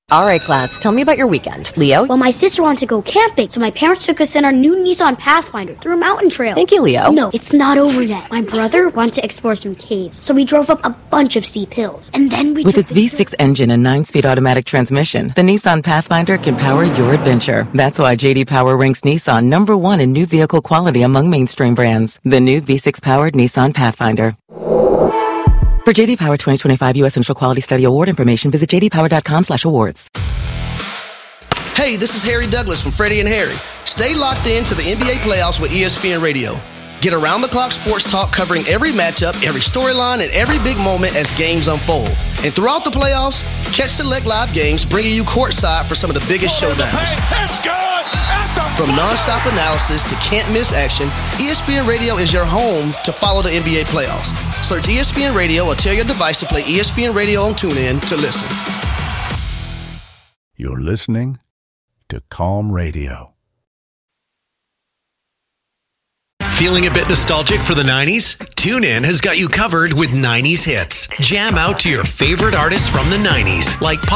All right, class, tell me about your weekend. Leo? Well, my sister wanted to go camping, so my parents took us in our new Nissan Pathfinder through a mountain trail. Thank you, Leo. No, it's not over yet. My brother wanted to explore some caves, so we drove up a bunch of steep hills. And then we With its V6 engine and 9-speed automatic transmission, the Nissan Pathfinder can power your adventure. That's why J.D. Power ranks Nissan #1 in new vehicle quality among mainstream brands. The new V6-powered Nissan Pathfinder. For J.D. Power 2025 U.S. Initial Quality Study Award information, visit jdpower.com/awards. Hey, this is Harry Douglas from Freddie and Harry. Stay locked in to the NBA playoffs with ESPN Radio. Get around-the-clock sports talk covering every matchup, every storyline, and every big moment as games unfold. And throughout the playoffs, catch select live games bringing you courtside for some of the biggest showdowns. From nonstop analysis to can't-miss action, ESPN Radio is your home to follow the NBA playoffs. Search ESPN Radio or tell your device to play ESPN Radio on TuneIn to listen. You're listening to Calm Radio. Feeling a bit nostalgic for the 90s? TuneIn has got you covered with 90s hits. Jam out to your favorite artists from the 90s, like